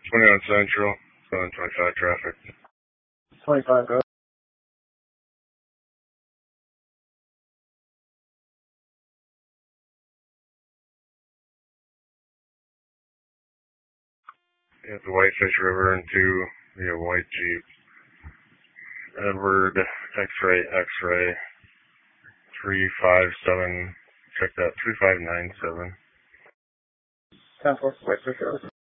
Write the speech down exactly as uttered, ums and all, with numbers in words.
twenty-one Central, seven twenty-five traffic. twenty-five, go. Yeah, the Whitefish River into the white Jeep. Edward X-ray X-ray three five seven, check that, three five nine seven. ten four, Whitefish River.